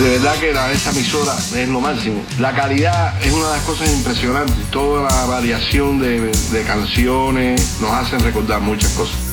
De verdad que esa emisora es lo máximo. La calidad es una de las cosas impresionantes. Toda la variación de canciones nos hacen recordar muchas cosas.